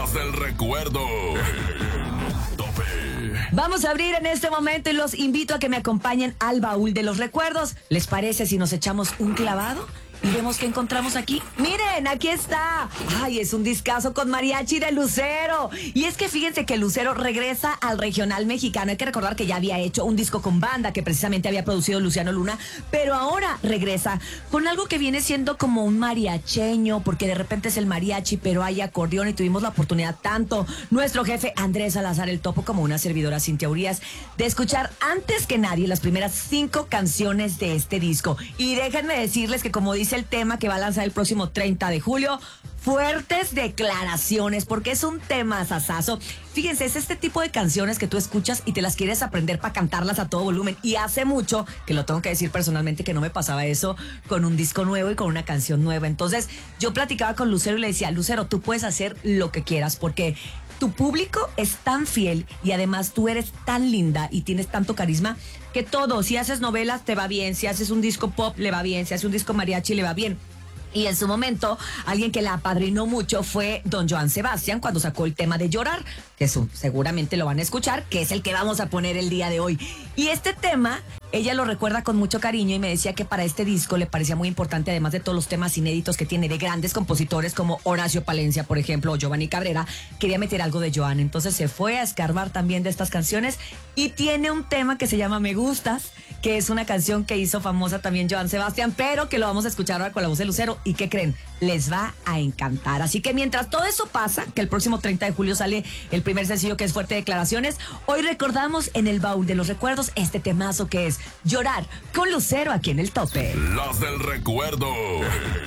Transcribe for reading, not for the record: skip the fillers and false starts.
Las del recuerdo. Tope. Vamos a abrir en este momento y los invito a que me acompañen al baúl de los recuerdos. ¿Les parece si nos echamos un clavado? Y vemos qué encontramos aquí. ¡Miren, aquí está! ¡Ay, es un discazo con mariachi de Lucero! Y es que fíjense que Lucero regresa al regional mexicano. Hay que recordar que ya había hecho un disco con banda que precisamente había producido Luciano Luna, pero ahora regresa con algo que viene siendo como un mariacheño, porque de repente es el mariachi, pero hay acordeón y tuvimos la oportunidad tanto nuestro jefe Andrés Salazar el Topo como una servidora Cintia Urias de escuchar antes que nadie las primeras 5 canciones de este disco. Y déjenme decirles que como dice el tema que va a lanzar el próximo 30 de julio, fuertes declaraciones, porque es un tema sasazo. Fíjense, es este tipo de canciones que tú escuchas y te las quieres aprender para cantarlas a todo volumen. Y hace mucho, que lo tengo que decir personalmente, que no me pasaba eso con un disco nuevo y con una canción nueva. Entonces, yo platicaba con Lucero y le decía, Lucero, tú puedes hacer lo que quieras, porque tu público es tan fiel y además tú eres tan linda y tienes tanto carisma que todo, si haces novelas te va bien, si haces un disco pop le va bien, si haces un disco mariachi le va bien. Y en su momento, alguien que la apadrinó mucho fue don Joan Sebastián cuando sacó el tema de Llorar, que seguramente lo van a escuchar, que es el que vamos a poner el día de hoy. Y este tema, ella lo recuerda con mucho cariño y me decía que para este disco le parecía muy importante, además de todos los temas inéditos que tiene de grandes compositores como Horacio Palencia, por ejemplo, o Giovanni Cabrera, quería meter algo de Joan. Entonces se fue a escarbar también de estas canciones y tiene un tema que se llama Me Gustas, que es una canción que hizo famosa también Joan Sebastián, pero que lo vamos a escuchar ahora con la voz de Lucero. ¿Y qué creen? Les va a encantar. Así que mientras todo eso pasa, que el próximo 30 de julio sale el primer sencillo que es Fuerte Declaraciones, hoy recordamos en el baúl de los recuerdos este temazo que es Llorar con Lucero aquí en el Tope. Las del recuerdo.